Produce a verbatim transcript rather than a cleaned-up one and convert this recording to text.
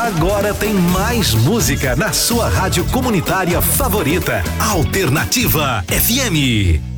Agora tem mais música na sua rádio comunitária favorita. Alternativa F M.